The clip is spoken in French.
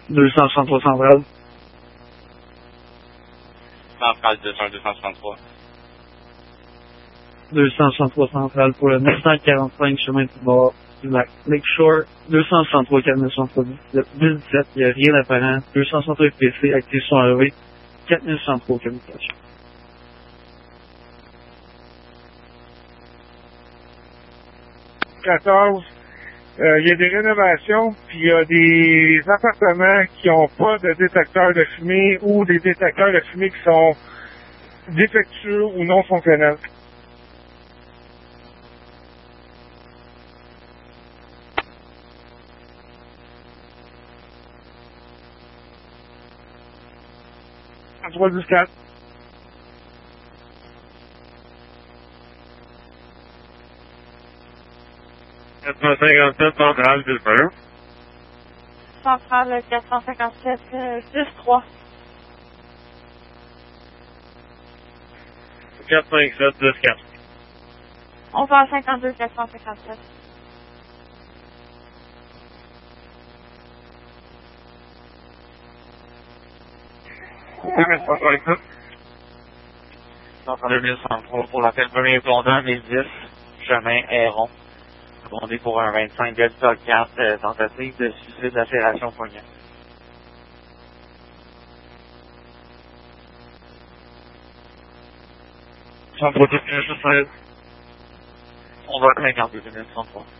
263 centrale. Centrale 263. 263 centrale pour le 945 chemin du bord du lac Lakeshore. 263 4917. 1017, il n'y a rien d'apparent. 263 PC, actifs sont enlevés. 4103 communication. 14, il y a des rénovations, puis il y a des appartements qui n'ont pas de détecteur de fumée ou des détecteurs de fumée qui sont défectueux ou non fonctionnels. En 314. 457 centrale Villepin. Centrale 457, 10-3. 457 10-4. On va à 52 457. Centrale 2103 pour l'appel premier répondant, 1010, chemin Héron. Répondez pour un 25 Delta 4, tentative de suicide lacération poignée. Centre 16. On va à 52 2033.